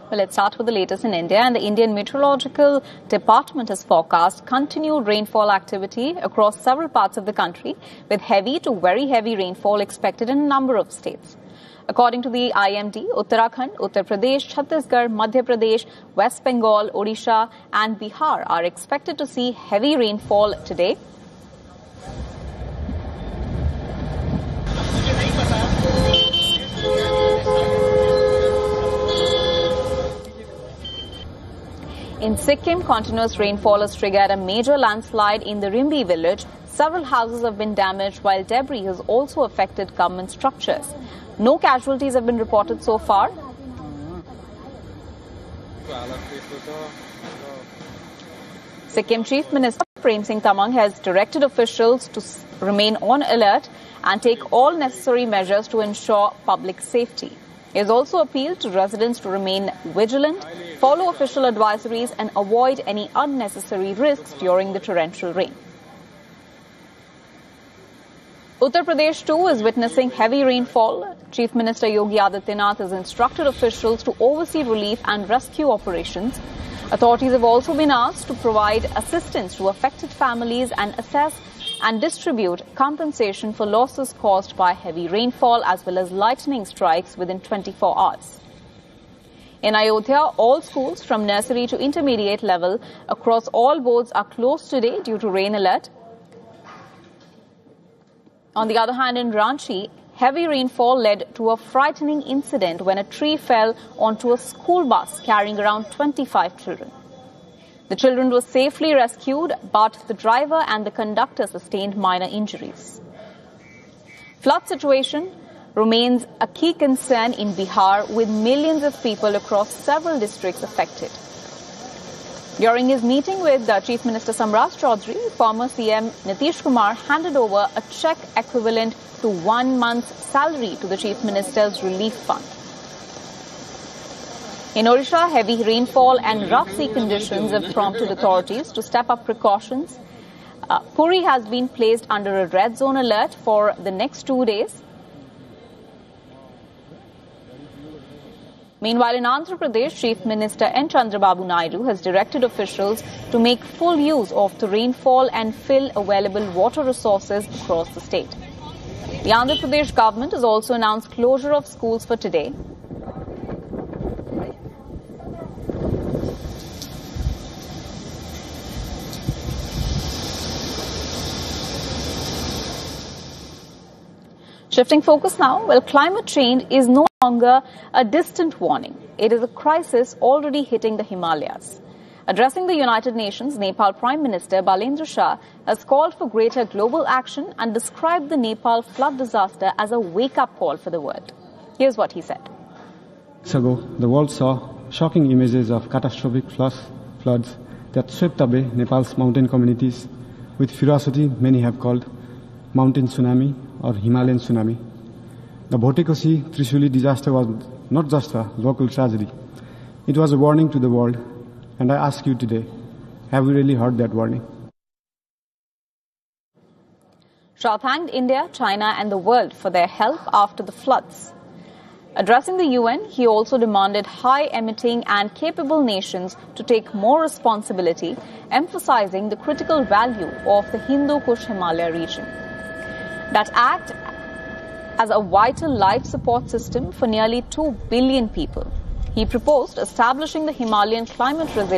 Well, let's start with the latest in India, and the Indian Meteorological Department has forecast continued rainfall activity across several parts of the country, with heavy to very heavy rainfall expected in a number of states. According to the IMD, Uttarakhand, Uttar Pradesh, Chhattisgarh, Madhya Pradesh, West Bengal, Odisha and Bihar are expected to see heavy rainfall today. In Sikkim, continuous rainfall has triggered a major landslide in the Rimbi village. Several houses have been damaged, while debris has also affected government structures. No casualties have been reported so far. Sikkim Chief Minister Prem Singh Tamang has directed officials to remain on alert and take all necessary measures to ensure public safety. He has also appealed to residents to remain vigilant, follow official advisories and avoid any unnecessary risks during the torrential rain. Uttar Pradesh too is witnessing heavy rainfall. Chief Minister Yogi Adityanath has instructed officials to oversee relief and rescue operations. Authorities have also been asked to provide assistance to affected families and assess and distribute compensation for losses caused by heavy rainfall as well as lightning strikes within 24 hours. In Ayodhya, all schools from nursery to intermediate level across all boards are closed today due to rain alert. On the other hand, in Ranchi, heavy rainfall led to a frightening incident when a tree fell onto a school bus carrying around 25 children. The children were safely rescued, but the driver and the conductor sustained minor injuries. Flood situation remains a key concern in Bihar, with millions of people across several districts affected. During his meeting with Chief Minister Samrat Chaudhary, former CM Nitish Kumar handed over a cheque equivalent to 1 month's salary to the Chief Minister's relief fund. In Odisha, heavy rainfall and rough sea conditions have prompted authorities to step up precautions. Puri has been placed under a red zone alert for the next 2 days. Meanwhile, in Andhra Pradesh, Chief Minister N. Chandrababu Naidu has directed officials to make full use of the rainfall and fill available water resources across the state. The Andhra Pradesh government has also announced closure of schools for today. Shifting focus now, well, climate change is no longer a distant warning. It is a crisis already hitting the Himalayas. Addressing the United Nations, Nepal Prime Minister Balendra Shah has called for greater global action and described the Nepal flood disaster as a wake-up call for the world. Here's what he said. Weeks ago, the world saw shocking images of catastrophic floods that swept away Nepal's mountain communities. With ferocity, many have called mountain tsunami or Himalayan tsunami. The Bhotekoshi Trishuli disaster was not just a local tragedy. It was a warning to the world. And I ask you today, have we really heard that warning? Shah thanked India, China and the world for their help after the floods. Addressing the UN, he also demanded high-emitting and capable nations to take more responsibility, emphasizing the critical value of the Hindu Kush Himalaya region that act as a vital life support system for nearly 2 billion people. He proposed establishing the Himalayan Climate Resilience